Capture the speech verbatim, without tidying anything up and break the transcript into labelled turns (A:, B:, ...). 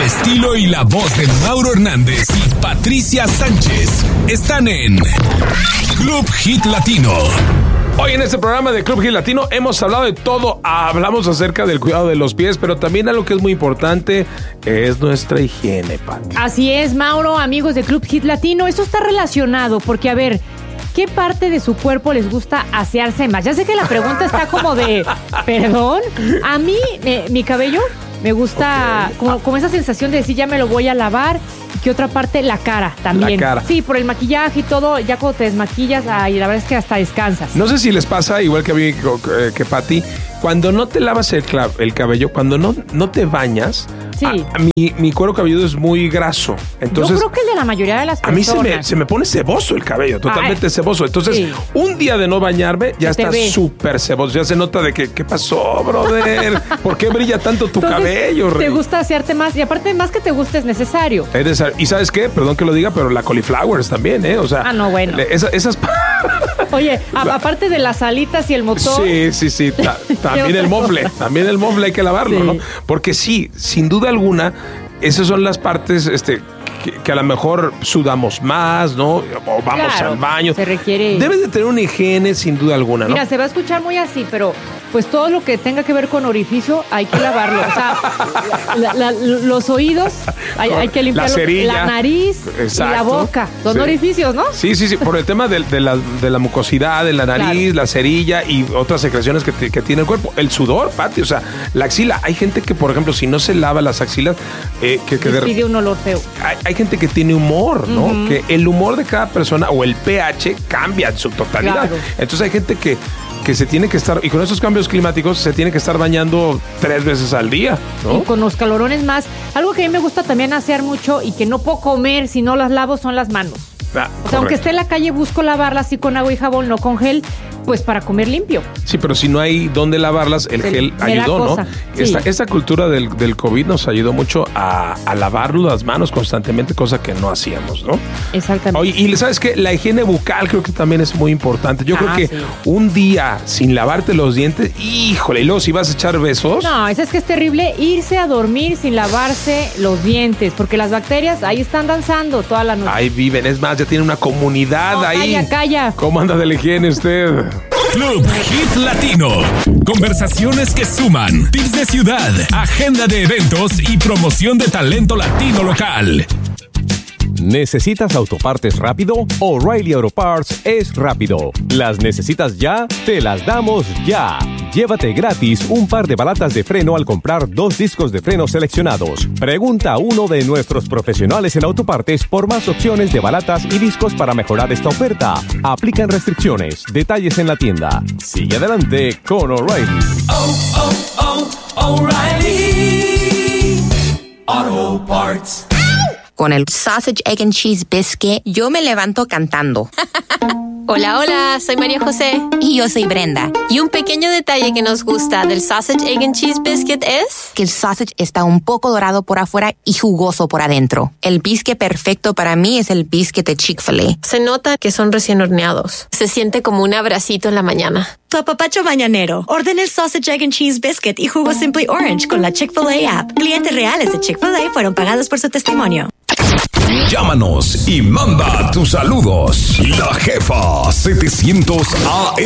A: estilo y la voz de Mauro Hernández y Patricia Sánchez están en Club Hit Latino.
B: Hoy en este programa de Club Hit Latino hemos hablado de todo. Hablamos acerca del cuidado de los pies, pero también algo que es muy importante es nuestra higiene, Pati.
C: Así es, Mauro, amigos de Club Hit Latino. Eso está relacionado porque, a ver, ¿qué parte de su cuerpo les gusta asearse más? Ya sé que la pregunta está como de, perdón, a mí, eh, mi cabello me gusta okay. como, como esa sensación de decir, ya me lo voy a lavar. Y que otra parte, la cara también.
B: La cara.
C: Sí, por el maquillaje y todo, ya cuando te desmaquillas, ay, la verdad es que hasta descansas.
B: No sé si les pasa, igual que a mí, que, que Pati, cuando no te lavas el, el cabello, cuando no, no te bañas,
C: sí.
B: a, a mi, mi cuero cabelludo es muy graso. Entonces,
C: yo creo que el de la mayoría de las personas.
B: A mí se me, se me pone ceboso el cabello, totalmente ay, ceboso. Entonces, sí. un día de no bañarme, ya está súper ceboso. Ya se nota de que, ¿qué pasó, brother? ¿Por qué brilla tanto tu Entonces, cabello,
C: Rey? Te
B: Rey?
C: gusta asearte más. Y aparte, más que te guste, es necesario.
B: Es necesario. ¿Y sabes qué? Perdón que lo diga, pero la cauliflowers también, ¿eh? O sea,
C: ah, no, bueno.
B: Esa, esas...
C: Oye, a, aparte de las alitas y el motor.
B: Sí, sí, sí. Ta, también el mofle. También el mofle hay que lavarlo, sí. ¿no? Porque sí, sin duda alguna, esas son las partes este, que, que a lo mejor sudamos más, ¿no? O vamos
C: claro,
B: al baño.
C: Se requiere.
B: Debes de tener una higiene sin duda alguna, ¿no?
C: Mira, se va a escuchar muy así, pero pues todo lo que tenga que ver con orificio hay que lavarlo. O sea, la, la, los oídos hay, hay que limpiarlo.
B: La cerilla.
C: La nariz.
B: Exacto.
C: Y la boca. Son
B: sí.
C: orificios, ¿no?
B: Sí, sí, sí. Por el tema de, de, la, de la mucosidad, de la nariz, claro. la cerilla y otras secreciones que, te, que tiene el cuerpo. El sudor, Pati, o sea, la axila. Hay gente que, por ejemplo, si no se lava las axilas, eh, que, que
C: de, pide un olor feo.
B: Hay, hay gente que tiene humor, ¿no? Uh-huh. Que el humor de cada persona o el pH cambia en su totalidad. Claro. Entonces hay gente que que se tiene que estar, y con esos cambios climáticos se tiene que estar bañando tres veces al día, ¿no?
C: Y con los calorones más. Algo que a mí me gusta también asear mucho y que no puedo comer si no las lavo son las manos. Ah, o sea, correcto. Aunque esté en la calle, busco lavarlas así con agua y jabón, no con gel, pues para comer limpio.
B: Sí, pero si no hay dónde lavarlas, el
C: Se,
B: gel ayudó, ¿no? Sí. Esta, esta cultura del, del COVID nos ayudó mucho a, a lavar las manos constantemente, cosa que no hacíamos, ¿no?
C: Exactamente.
B: Oye, y ¿sabes qué? La higiene bucal creo que también es muy importante. Yo ah, creo que sí. un día sin lavarte los dientes, híjole, y luego si vas a echar besos.
C: No, eso es que es terrible irse a dormir sin lavarse los dientes, porque las bacterias ahí están danzando toda la noche.
B: Ahí viven, es más, ya tiene una comunidad no, ahí.
C: Calla, calla.
B: ¿Cómo anda de la higiene usted?
A: Club Hit Latino. Conversaciones que suman, tips de ciudad, agenda de eventos y promoción de talento latino local.
D: ¿Necesitas autopartes rápido? O'Reilly Auto Parts es rápido. ¿Las necesitas ya? Te las damos ya. Llévate gratis un par de balatas de freno al comprar dos discos de freno seleccionados. Pregunta a uno de nuestros profesionales en autopartes por más opciones de balatas y discos para mejorar esta oferta. Aplican restricciones. Detalles en la tienda. Sigue adelante con O'Reilly.
E: Oh, oh, oh, O'Reilly Auto Parts.
F: Con el Sausage, Egg and Cheese Biscuit, yo me levanto cantando.
G: Hola, hola, soy María José.
F: Y yo soy Brenda.
G: Y un pequeño detalle que nos gusta del Sausage, Egg and Cheese Biscuit es...
F: que el sausage está un poco dorado por afuera y jugoso por adentro. El biscuit perfecto para mí es el biscuit de Chick-fil-A.
G: Se nota que son recién horneados. Se siente como un abracito en la mañana.
H: Tu apapacho mañanero. Ordena el Sausage, Egg and Cheese Biscuit y jugo Simply Orange con la Chick-fil-A app. Clientes reales de Chick-fil-A fueron pagados por su testimonio.
A: Llámanos y manda tus saludos. La Jefa setecientos A M.